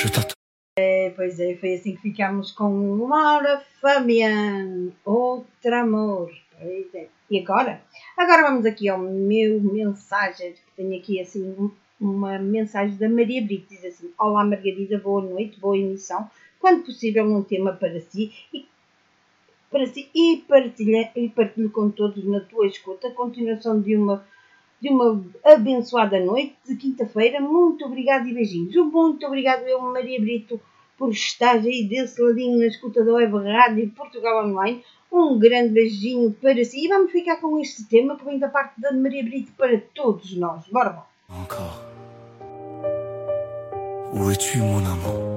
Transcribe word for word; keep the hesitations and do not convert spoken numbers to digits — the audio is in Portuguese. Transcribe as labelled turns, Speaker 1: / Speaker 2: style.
Speaker 1: Pois é, foi assim que ficámos com Laura Fabian, Outro Amor. Pois é. E agora? Agora vamos aqui ao meu mensagem, que tenho aqui assim uma mensagem da Maria Brito, diz assim: olá Margarida, boa noite, boa emissão, quando possível um tema para si e para si e partilho, e partilho com todos na tua escuta, a continuação de uma de uma abençoada noite de quinta-feira. Muito obrigado e beijinhos. Muito obrigado eu, Maria Brito, por estar aí desse ladinho na escuta da Web Rádio Portugal Online. Um grande beijinho para si e vamos ficar com este tema que vem da parte da Maria Brito para todos nós. Bora lá.
Speaker 2: Encore. Où es-tu, mon amant?